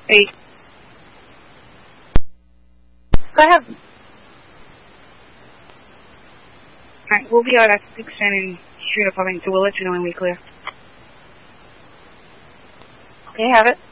Hey. Go ahead. Alright, we'll be out at 6 and Street of Huffington, so we'll let you know when we clear. Okay, have it.